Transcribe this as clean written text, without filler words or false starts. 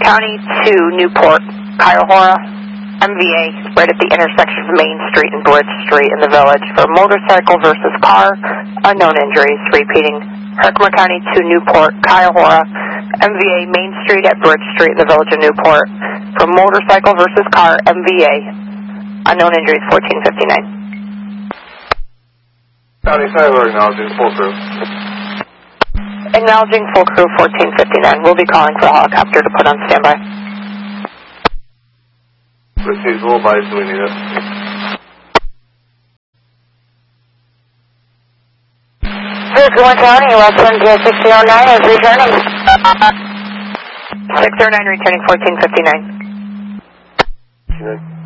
County to Newport, Cuyahoga, MVA, right at the intersection of Main Street and Bridge Street in the village for motorcycle versus car, unknown injuries. Repeating, Herkimer County to Newport, Cuyahoga, MVA, Main Street at Bridge Street in the village of Newport for motorcycle versus car, MVA, unknown injuries, 1459. County Tyler acknowledging full crew. Acknowledging full crew 1459. We'll be calling for a helicopter to put on standby. Received, we'll advise we need it. Herkimer County, Westland 1609 is returning. 609 returning 1459.